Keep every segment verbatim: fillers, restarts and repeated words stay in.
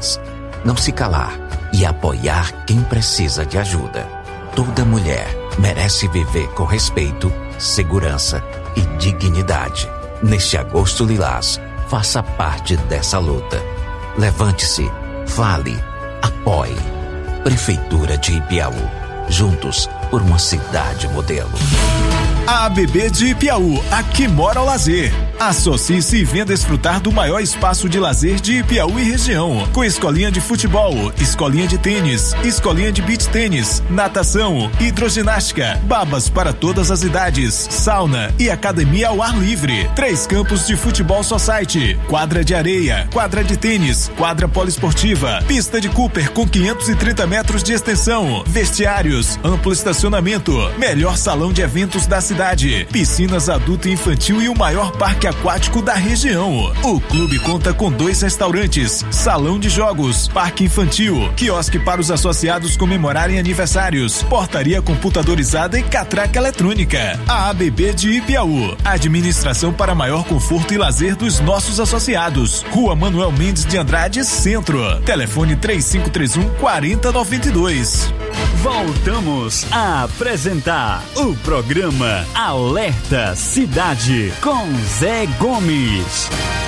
mais. Não se calar e apoiar quem precisa de ajuda. Toda mulher merece viver com respeito, segurança e dignidade. Neste agosto lilás, faça parte dessa luta. Levante-se, fale, apoie. Prefeitura de Ipiaú. Juntos por uma cidade modelo. A ABB de Ipiaú, aqui mora o lazer. Associe-se e venha desfrutar do maior espaço de lazer de Ipiaú e região, com escolinha de futebol, escolinha de tênis, escolinha de beach tênis, natação, hidroginástica, babas para todas as idades, sauna e academia ao ar livre. Três campos de futebol society, quadra de areia, quadra de tênis, quadra poliesportiva, pista de Cooper com quinhentos e trinta metros de extensão, vestiários, amplo estacionamento, melhor salão de eventos da cidade, piscinas adulto e infantil e o maior parque aquático da região. O clube conta com dois restaurantes, salão de jogos, parque infantil, quiosque para os associados comemorarem aniversários, portaria computadorizada e catraca eletrônica. A ABB de Ipiaú, administração para maior conforto e lazer dos nossos associados. Rua Manuel Mendes de Andrade, Centro. Telefone três cinco três um, quatro zero nove dois. Voltamos a apresentar o programa Alerta Cidade com Zé Gomes.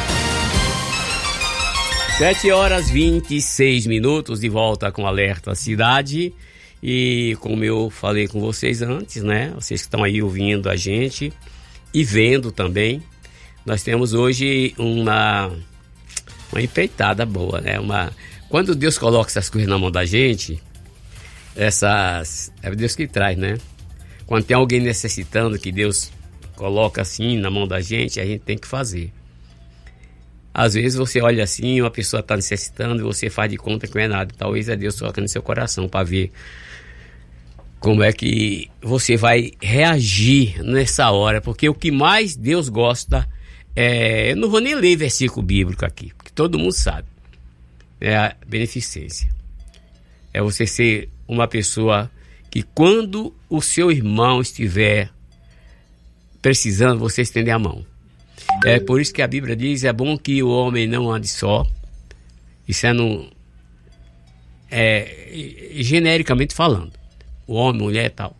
sete horas e vinte e seis minutos, de volta com Alerta Cidade. E como eu falei com vocês antes, né? Vocês que estão aí ouvindo a gente e vendo também, nós temos hoje uma, uma empreitada boa, né? Uma, quando Deus coloca essas coisas na mão da gente, essas, é Deus que traz, né? Quando tem alguém necessitando, que Deus coloca assim na mão da gente, a gente tem que fazer. Às vezes você olha assim, uma pessoa está necessitando e você faz de conta que não é nada. Talvez é Deus colocando no seu coração para ver como é que você vai reagir nessa hora. Porque o que mais Deus gosta é... Eu não vou nem ler versículo bíblico aqui, porque todo mundo sabe. É a beneficência. É você ser uma pessoa que quando o seu irmão estiver precisando, você estender a mão. É por isso que a Bíblia diz, é bom que o homem não ande só. Isso é, no, é genericamente falando. O homem, mulher e tal.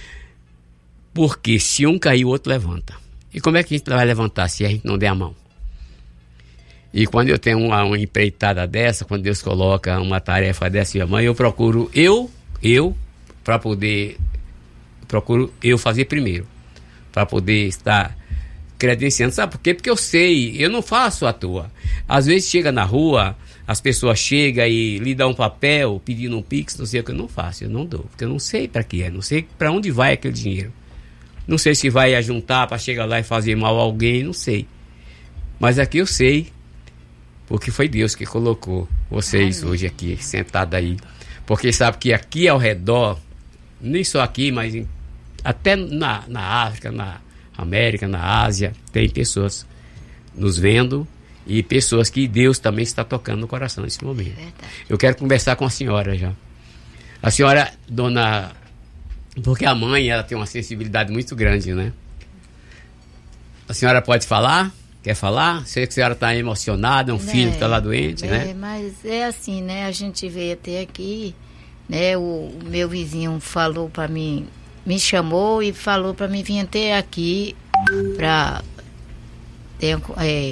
Porque se um cair, o outro levanta. E como é que a gente vai levantar se a gente não der a mão? E quando eu tenho uma, uma empreitada dessa, quando Deus coloca uma tarefa dessa minha mãe, eu procuro eu, eu, para poder, procuro eu fazer primeiro. Para poder estar credenciando. Sabe por quê? Porque eu sei, eu não faço à toa. Às vezes chega na rua, as pessoas chegam e lhe dão um papel, pedindo um pix, não sei o que, eu não faço, eu não dou. Porque eu não sei para que é, não sei para onde vai aquele dinheiro. Não sei se vai ajuntar para chegar lá e fazer mal a alguém, não sei. Mas aqui eu sei, porque foi Deus que colocou vocês Ai, hoje aqui, sentados aí. Porque sabe que aqui ao redor, nem só aqui, mas em, até na, na África, na América, na Ásia, tem pessoas nos vendo e pessoas que Deus também está tocando no coração nesse momento. Eu quero conversar com a senhora já. A senhora, dona... Porque a mãe, ela tem uma sensibilidade muito grande, né? A senhora pode falar? Quer falar? Sei que a senhora está emocionada, um é, filho que está lá doente, é, né? Mas é assim, né? A gente veio até aqui, né? O, o meu vizinho falou para mim, me chamou e falou para mim vir até aqui para ter, é,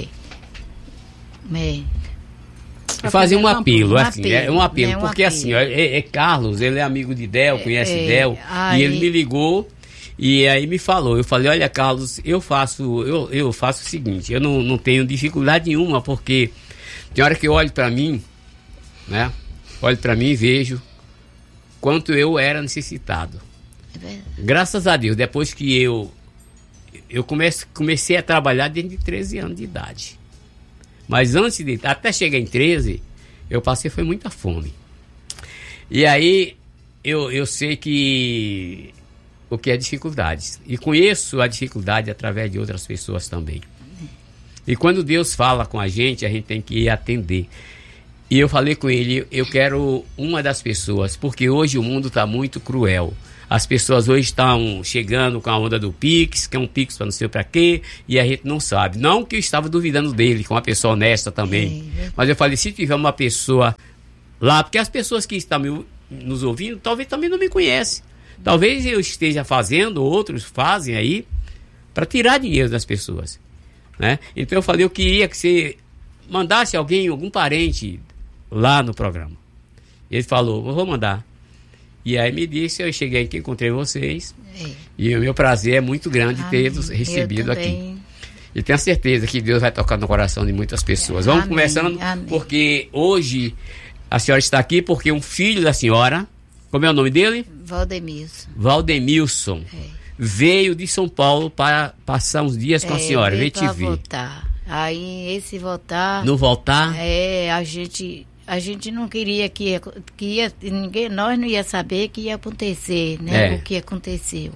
é, fazer um apelo, um assim, apelo, é um apelo, né, um porque apelo. assim, ó, é, é Carlos, ele é amigo de Del, conhece é, Del, aí... e ele me ligou e aí me falou, eu falei, olha Carlos, eu faço, eu, eu faço o seguinte, eu não, não tenho dificuldade nenhuma, porque tem hora que eu olho para mim, né, olho para mim e vejo quanto eu era necessitado. É graças a Deus, depois que eu, eu comece, comecei a trabalhar desde treze anos de idade. Mas antes de, até chegar em treze, eu passei foi muita fome. E aí, eu, eu sei que o que é dificuldades. E conheço a dificuldade através de outras pessoas também. E quando Deus fala com a gente, a gente tem que ir atender. E eu falei com ele, eu quero uma das pessoas, porque hoje o mundo está muito cruel. As pessoas hoje estão chegando com a onda do Pix, que é um Pix para não sei para quê, e a gente não sabe. Não que eu estava duvidando dele, que é uma pessoa honesta também. É. Mas eu falei, se tiver uma pessoa lá, porque as pessoas que estão me, nos ouvindo, talvez também não me conhecem. Talvez eu esteja fazendo, outros fazem aí, para tirar dinheiro das pessoas. Né? Então eu falei, eu queria que você mandasse alguém, algum parente lá no programa. Ele falou, eu vou mandar. E aí me disse, eu cheguei aqui, encontrei vocês. É. E o meu prazer é muito grande tê-los recebido aqui. E tenho certeza que Deus vai tocar no coração de muitas pessoas. Vamos Amém. começando, Amém. porque hoje a senhora está aqui porque um filho da senhora, como é o nome dele? Valdemilson. Valdemilson. É. Veio de São Paulo para passar uns dias com é, a senhora, veio te ver. Voltar. Aí esse voltar... No voltar? É, a gente... A gente não queria que ia, que ia ninguém, nós não ia saber que ia acontecer, né? É. O que aconteceu.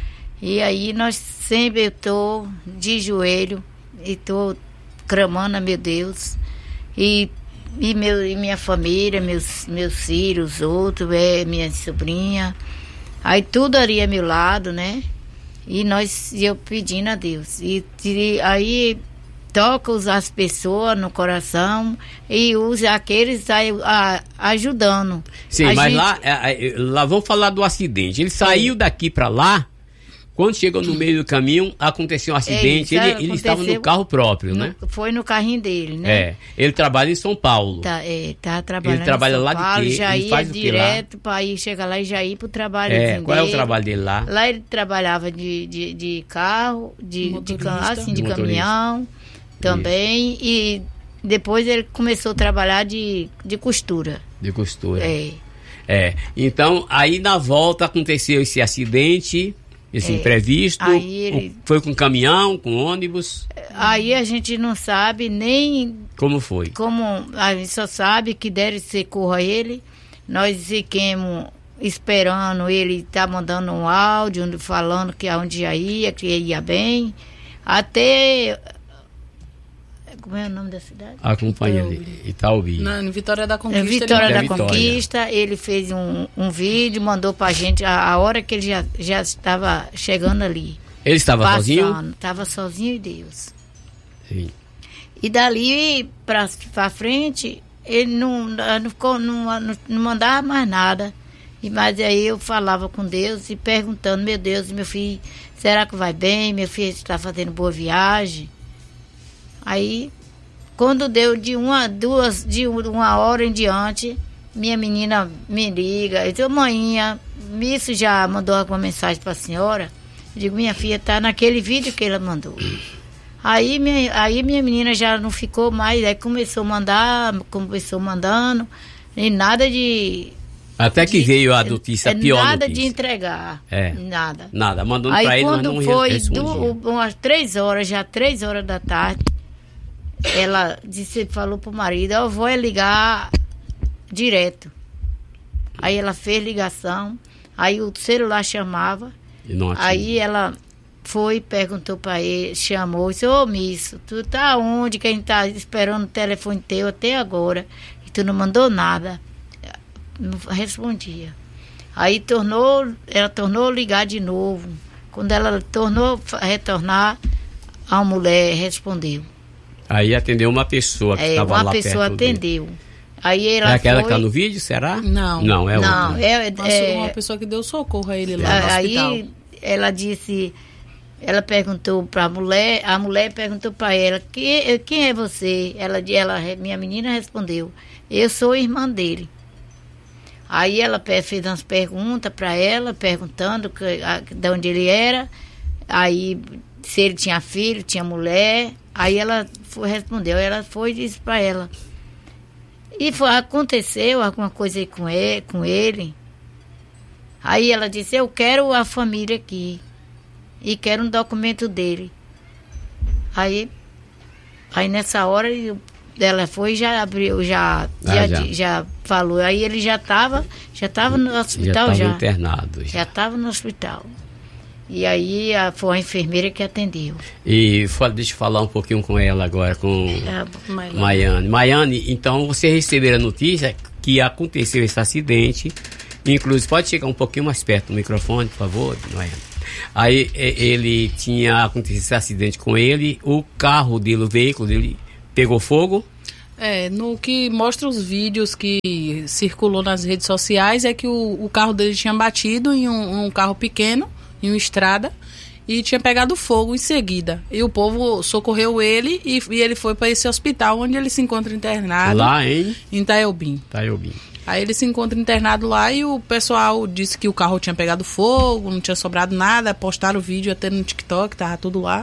E aí nós sempre, eu estou de joelho e estou clamando a meu Deus. E, e, meu, e minha família, meus, meus filhos, outros, é, minha sobrinha. Aí tudo ali a meu lado, né? E nós, eu pedindo a Deus. E, e aí... toca as pessoas no coração e usa aqueles a, a, ajudando. Sim, a mas gente... lá, lá vamos falar do acidente. Ele saiu é. daqui para lá, quando chegou no meio do caminho, aconteceu um acidente. É, ele, ele estava no carro próprio, no, né? Foi no carrinho dele, né? É, ele trabalha em São Paulo. Tá, é, tá trabalhando ele trabalha em São lá Paulo, de quê? já ele ia faz direto para ir chegar lá e já ir pro trabalho é, dele. Qual é o trabalho dele lá? Lá ele trabalhava de, de, de carro, de, de, de, assim, de, de caminhão. Também, isso. E depois ele começou a trabalhar de, de costura. De costura. É. É. Então, aí na volta aconteceu esse acidente, esse é. imprevisto. Aí ele... Foi com caminhão, com ônibus? Aí a gente não sabe nem... Como foi? Como, a gente só sabe que deram socorro a ele. Nós fiquemos esperando ele estar tá mandando um áudio, falando que aonde já ia, que ia bem. Até... Como é o nome da cidade? Acompanha ali, Itaúbi. Não, em Vitória da Conquista. Em Vitória ele... da é Conquista, Vitória. Ele fez um, um vídeo, mandou pra gente a, a hora que ele já, já estava chegando ali. Ele estava passando, sozinho? Estava sozinho e Deus. Sim. E dali pra, pra frente, ele não, não, ficou, não, não, não mandava mais nada. E, mas aí eu falava com Deus e perguntando, meu Deus, meu filho, será que vai bem? Meu filho está fazendo boa viagem? Aí, quando deu de uma, duas, de uma hora em diante, minha menina me liga, eu digo, manhinha, isso já mandou alguma mensagem para a senhora? Eu digo, minha filha está naquele vídeo que ela mandou. Aí minha, aí minha menina já não ficou mais, aí começou a mandar, começou mandando, e nada de... Até que de, veio a notícia, a pior nada notícia. de entregar, é. nada. Nada, mandando para ele, mas não respondia. Aí quando foi umas três horas, já três horas da tarde, ela disse, falou pro marido, eu vou ligar direto. Aí ela fez ligação, aí o celular chamava, aí ela foi, perguntou para ele, chamou, disse, ô Misso, tu tá onde, que a gente tá esperando o telefone teu até agora, e tu não mandou nada. Não respondia. Aí tornou, ela tornou ligar de novo. Quando ela tornou a retornar, a mulher respondeu. Aí atendeu uma pessoa que estava é, lá perto. Uma pessoa atendeu. Aí ela é aquela foi... que está no vídeo, será? Não. Não, é Não, outra. é, é uma pessoa que deu socorro a ele lá no hospital. Aí ela disse, ela perguntou para a mulher, a mulher perguntou para ela, quem, quem é você? Ela, ela, minha menina respondeu, eu sou irmã dele. Aí ela fez umas perguntas para ela, perguntando que, a, de onde ele era, aí se ele tinha filho, tinha mulher. Aí ela foi, respondeu, ela foi e disse para ela. E foi, aconteceu alguma coisa aí com ele, com ele. Aí ela disse, eu quero a família aqui. E quero um documento dele. Aí, aí nessa hora ela foi e já abriu, já, ah, já, já. já falou. Aí ele já estava já estava no hospital já. Já estava internado. Já estava no hospital. E aí a, foi a enfermeira que atendeu. E deixa eu falar um pouquinho com ela agora, com é, Maiane. Maiane, então você recebeu a notícia que aconteceu esse acidente Inclusive, pode chegar um pouquinho mais perto do microfone, por favor, Noé. Aí ele tinha acontecido esse acidente com ele, o carro dele, o veículo dele pegou fogo. É, no que mostra os vídeos que circulou nas redes sociais é que o, o carro dele tinha batido em um, um carro pequeno, em uma estrada, e tinha pegado fogo em seguida. E o povo socorreu ele e, e ele foi para esse hospital onde ele se encontra internado. Lá em? Em Itaiobim. Itaiobim. Aí ele se encontra internado lá e o pessoal disse que o carro tinha pegado fogo, não tinha sobrado nada, postaram o vídeo até no TikTok, tava tudo lá.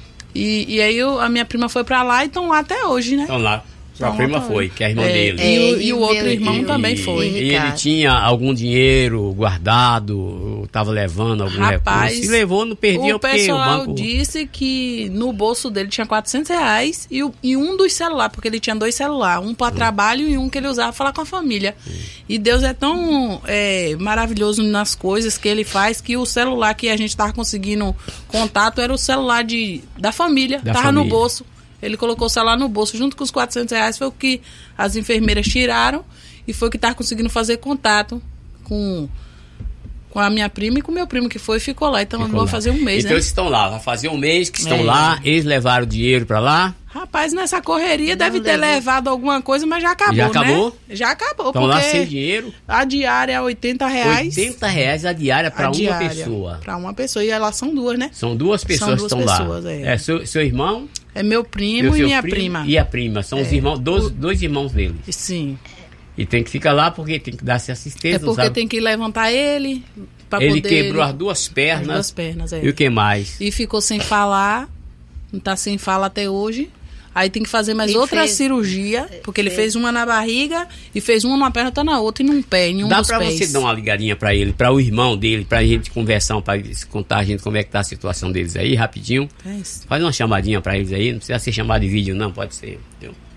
E, e aí eu, a minha prima foi pra lá e estão lá até hoje, né? Estão lá. Sua prima foi, que é a irmã é, dele. É, e, o, e o outro meu, irmão e, também e, foi. E ele tinha algum dinheiro guardado, estava levando algum Rapaz, recurso. Se levou, não perdia o porque pessoal o banco... disse que no bolso dele tinha quatrocentos reais e, o, e um dos celulares, porque ele tinha dois celulares, um para hum. trabalho e um que ele usava para falar com a família. Hum. E Deus é tão é, maravilhoso nas coisas que ele faz que o celular que a gente estava conseguindo contato era o celular de, da família, da tava família. no bolso. Ele colocou o celular no bolso junto com os quatrocentos reais, foi o que as enfermeiras tiraram e foi o que estava conseguindo fazer contato com, com a minha prima e com o meu primo que foi e ficou lá. Então vão fazer um mês, então, né? eles estão lá, vai fazer um mês que estão é. lá, eles levaram o dinheiro para lá. Rapaz, nessa correria Não deve ter levou. levado alguma coisa, mas já acabou, Já acabou? né? Já acabou, Estão lá sem dinheiro. A diária é oitenta reais. oitenta reais a diária para uma pessoa. Para uma pessoa, e elas são duas, né? São duas pessoas são duas que estão pessoas, lá. É, é seu, seu irmão... É meu primo e minha primo, prima. E a prima, são é. os irmãos, dois, o... dois irmãos dele. Sim. E tem que ficar lá porque tem que dar-se assistência. É porque sabe? tem que levantar ele pra ele poder... quebrou as duas pernas. As duas pernas, é. E o que mais? E ficou sem falar, não tá sem fala até hoje. Aí tem que fazer mais Ele outra fez, cirurgia, porque ele fez. fez uma na barriga e fez uma numa perna, tá na outra e num pé, em um Dá dos pra pés. você dar uma ligadinha pra ele, pra o irmão dele, pra gente conversar, pra contar a gente como é que tá a situação deles aí, rapidinho. É isso. Faz uma chamadinha pra eles aí, não precisa ser chamado de vídeo não, pode ser, entendeu?